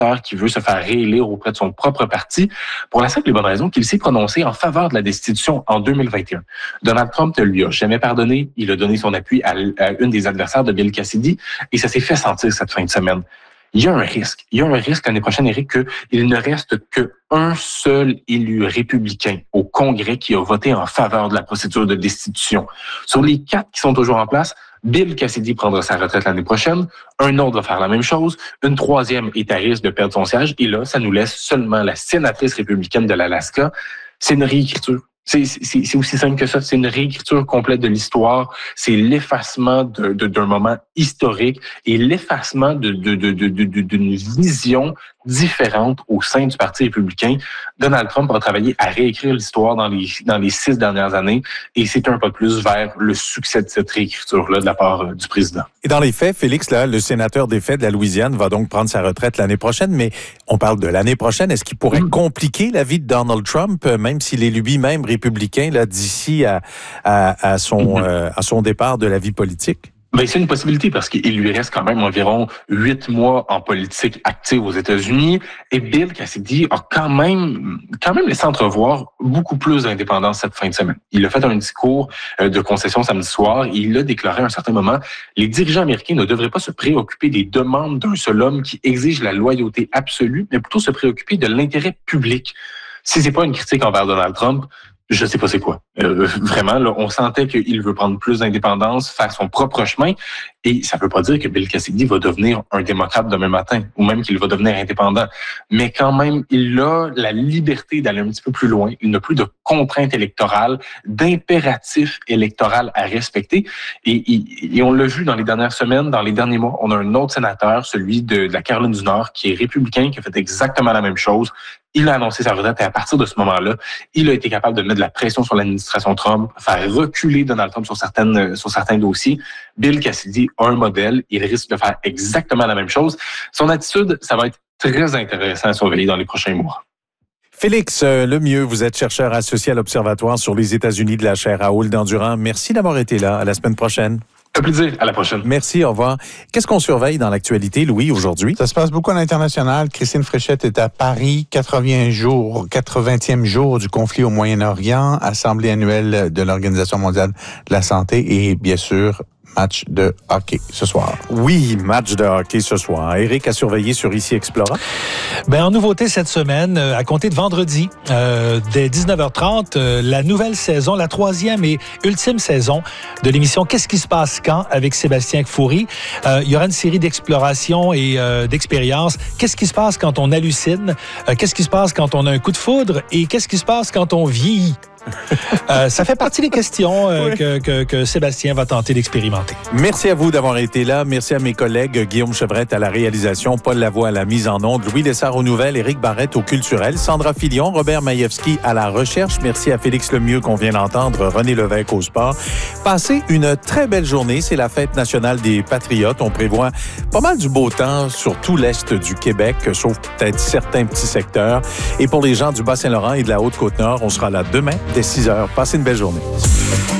qui veut se faire réélire auprès de son propre parti, pour la simple et bonne raison qu'il s'est prononcé en faveur de la destitution en 2021. Donald Trump ne lui a jamais pardonné. Il a donné son appui à une des adversaires de Bill Cassidy et ça s'est fait sentir cette fin de semaine. Il y a un risque. Il y a un risque l'année prochaine, Éric, qu'il ne reste qu'un seul élu républicain au Congrès qui a voté en faveur de la procédure de destitution. Sur les 4 qui sont toujours en place, Bill Cassidy prendra sa retraite l'année prochaine. Un autre va faire la même chose. Une troisième est à risque de perdre son siège. Et là, ça nous laisse seulement la sénatrice républicaine de l'Alaska. C'est une réécriture. C'est aussi simple que ça. C'est une réécriture complète de l'histoire. C'est l'effacement d'un moment historique et l'effacement d'une vision différente au sein du Parti républicain. Donald Trump a travaillé à réécrire l'histoire dans les 6 dernières années et c'est un pas de plus vers le succès de cette réécriture-là de la part du président. Et dans les faits, Félix, là, le sénateur défait de la Louisiane va donc prendre sa retraite l'année prochaine, mais on parle de l'année prochaine. Est-ce qu'il pourrait compliquer la vie de Donald Trump, même s'il est lui-même républicain là, d'ici à son départ de la vie politique? Ben, c'est une possibilité parce qu'il lui reste quand même environ 8 mois en politique active aux États-Unis et Bill Cassidy a quand même laissé entrevoir beaucoup plus d'indépendance cette fin de semaine. Il a fait un discours de concession samedi soir et il a déclaré à un certain moment les dirigeants américains ne devraient pas se préoccuper des demandes d'un seul homme qui exige la loyauté absolue, mais plutôt se préoccuper de l'intérêt public. Si c'est pas une critique envers Donald Trump, je sais pas c'est quoi. Vraiment, là, on sentait qu'il veut prendre plus d'indépendance, faire son propre chemin. Et ça veut pas dire que Bill Cassidy va devenir un démocrate demain matin, ou même qu'il va devenir indépendant. Mais quand même, il a la liberté d'aller un petit peu plus loin. Il n'a plus de contraintes électorales, d'impératifs électoraux à respecter. Et on l'a vu dans les dernières semaines, dans les derniers mois, on a un autre sénateur, celui de la Caroline du Nord, qui est républicain, qui a fait exactement la même chose. Il a annoncé sa retraite et à partir de ce moment-là, il a été capable de mettre de la pression sur l'administration Trump, faire reculer Donald Trump sur certains dossiers. Bill Cassidy a un modèle, il risque de faire exactement la même chose. Son attitude, ça va être très intéressant à surveiller dans les prochains mois. Félix Lemieux, vous êtes chercheur associé à l'Observatoire sur les États-Unis de la chaire Raoul Dandurand. Merci d'avoir été là. À la semaine prochaine. Un plaisir. À la prochaine. Merci, au revoir. Qu'est-ce qu'on surveille dans l'actualité, Louis, aujourd'hui? Ça se passe beaucoup à l'international. Christine Fréchette est à Paris, 80e jour du conflit au Moyen-Orient, assemblée annuelle de l'Organisation mondiale de la santé et, bien sûr, match de hockey ce soir. Oui, match de hockey ce soir. Éric a surveillé sur Ici Explora. Ben, en nouveauté cette semaine, à compter de vendredi, dès 19h30, la nouvelle saison, la 3e et ultime saison de l'émission Qu'est-ce qui se passe quand avec Sébastien Kfouri. Il y aura une série d'explorations et d'expériences. Qu'est-ce qui se passe quand on hallucine? Qu'est-ce qui se passe quand on a un coup de foudre? Et qu'est-ce qui se passe quand on vieillit? Ça fait partie des questions que Sébastien va tenter d'expérimenter. Merci à vous d'avoir été là. Merci à mes collègues Guillaume Chevrette à la réalisation, Paul Lavoie à la mise en onde, Louis Lessard aux nouvelles, Éric Barrette au culturel, Sandra Filion, Robert Maïevski à la recherche. Merci à Félix Lemieux qu'on vient d'entendre, René Lévesque au sport. Passez une très belle journée. C'est la fête nationale des Patriotes. On prévoit pas mal du beau temps sur tout l'est du Québec, sauf peut-être certains petits secteurs. Et pour les gens du Bas-Saint-Laurent et de la Haute-Côte-Nord, on sera là demain dès 6 heures. Passez une belle journée.